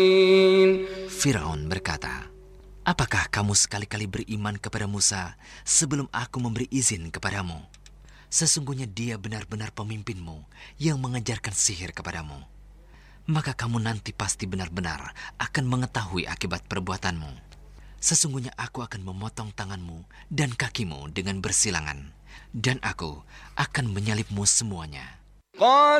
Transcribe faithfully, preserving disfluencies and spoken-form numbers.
Firaun berkata, "Apakah kamu sekali-kali beriman kepada Musa sebelum aku memberi izin kepadamu? Sesungguhnya dia benar-benar pemimpinmu yang mengajarkan sihir kepadamu. Maka kamu nanti pasti benar-benar akan mengetahui akibat perbuatanmu. Sesungguhnya aku akan memotong tanganmu dan kakimu dengan bersilangan, dan aku akan menyalibmu semuanya."